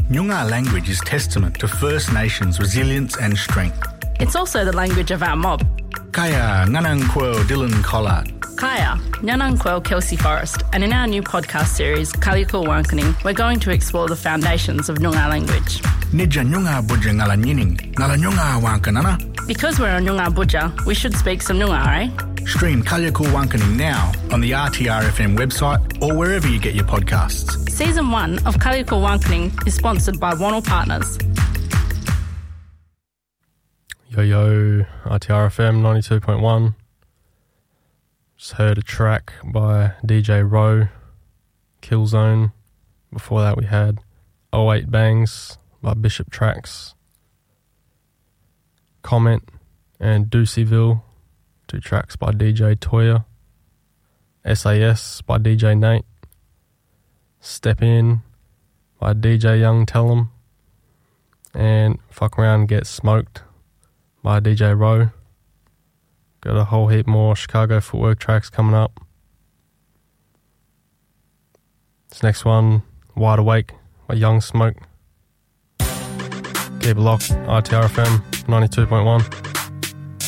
Noongar language is testament to First Nations resilience and strength. It's also the language of our mob. Kaya Nganangkwel Dylan Collard. Kaya, Nyanankwel Kelsey Forrest, and in our new podcast series, Kalyakul Wankaning, we're going to explore the foundations of Noongar language. Nidja Noongar Budja Ngala Nyining, Ngala Noongar Wankanana. Because we're on Noongar Budja, we should speak some Noongar, eh? Stream Kalyakul Wankaning now on the RTRFM website or wherever you get your podcasts. Season 1 of Kalyakul Wankaning is sponsored by Wannell Partners. Yo, RTRFM 92.1. Just heard a track by DJ Rowe, Killzone. Before that we had 08 Bangs by Bishop Tracks, Comment and Deuceyville, 2 tracks by DJ Toya, SAS by DJ Nate, Step In by DJ Young Tellum, and Fuck Around Get Smoked by DJ Rowe. Got a whole heap more Chicago footwork tracks coming up. This next one, Wide Awake by Young Smoke. Keep it locked, RTRFM 92.1.